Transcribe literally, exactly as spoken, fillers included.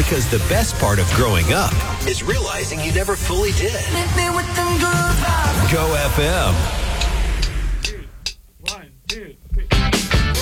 Because the best part of growing up is realizing you never fully did. Go F M.